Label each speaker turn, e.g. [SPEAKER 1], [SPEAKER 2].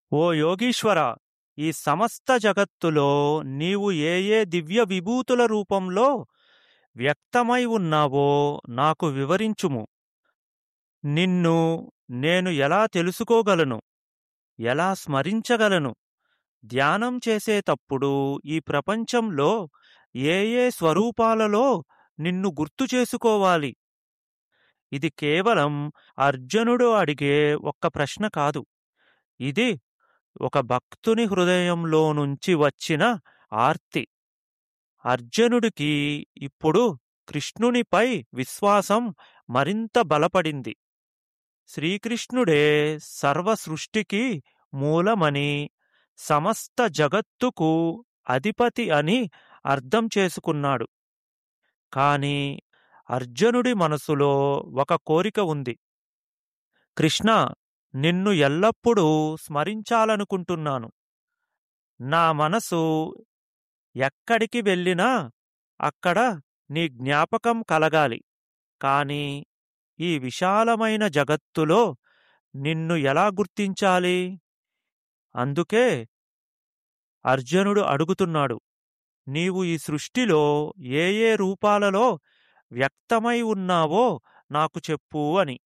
[SPEAKER 1] ఓ యోగీశ్వర, ఈ సమస్త జగత్తులో నీవు ఏ ఏ దివ్య విభూతుల రూపంలో వ్యక్తమై ఉన్నావో నాకు వివరించుము. నిన్ను నేను ఎలా తెలుసుకోగలను, ఎలా స్మరించగలను? ధ్యానం చేసేటప్పుడు ఈ ప్రపంచంలో ఏ ఏ స్వరూపాలలో నిన్ను గుర్తు చేసుకోవాలి? ఇది కేవలం అర్జునుడు అడిగే ఒక్క ప్రశ్న కాదు. ఇది ఒక భక్తుని హృదయంలో నుంచి వచ్చిన ఆర్తి. అర్జునుడికి ఇప్పుడు కృష్ణునిపై విశ్వాసం మరింత బలపడింది. శ్రీకృష్ణుడే సర్వ సృష్టికి మూలమని, సమస్త జగత్తుకు అధిపతి అని అర్థం చేసుకున్నాడు. కాని అర్జునుడి మనసులో ఒక కోరిక ఉంది. కృష్ణ, నిన్ను ఎల్లప్పుడూ స్మరించాలనుకుంటున్నాను. నా మనసు ఎక్కడికి వెళ్ళినా అక్కడ నీ జ్ఞాపకం కలగాలి. కాని ఈ విశాలమైన జగత్తులో నిన్ను ఎలా గుర్తించాలి? అందుకే అర్జునుడు అడుగుతున్నాడు, నీవు ఈ సృష్టిలో ఏ ఏ రూపాలలో వ్యక్తమై ఉన్నావో నాకు చెప్పు అని.